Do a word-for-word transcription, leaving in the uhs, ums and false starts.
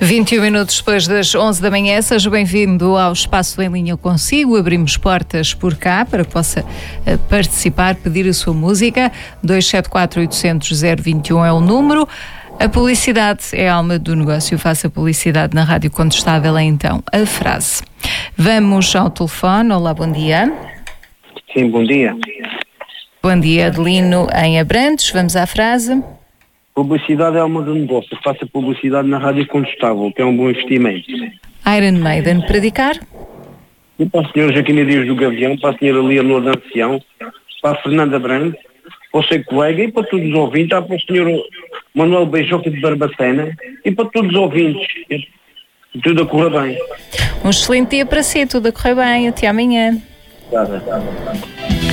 vinte e um minutos depois das onze da manhã, seja bem-vindo ao Espaço em Linha Consigo. Abrimos portas por cá para que possa uh, participar, pedir a sua música. dois sete quatro, oito zero zero, zero dois um é o número. A publicidade é a alma do negócio. Faça publicidade na Rádio Contestável, é então a frase. Vamos ao telefone. Olá, bom dia. Sim, bom dia. Bom dia, Adelino em Abrantes. Vamos à frase. Publicidade é a alma do negócio. Faça publicidade na Rádio Contestável, que é um bom investimento. Iron Maiden, predicar. E para a senhora Jaquina Dias do Gavião, para a senhora Leonor da Ancião, para a Fernanda Branco, para o seu colega e para todos os ouvintes, para o senhor Manuel Beijoca de Barbacena e para todos os ouvintes. Tudo a correr bem. Um excelente dia para si, tudo a correr bem. Até amanhã. Tá, tá, tá.